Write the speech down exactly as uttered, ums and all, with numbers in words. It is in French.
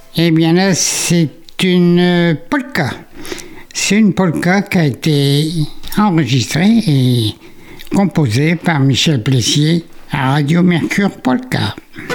Eh bien là, c'est une polka. C'est une polka qui a été enregistrée et composée par Michel Plessier à Radio Mercure Polka.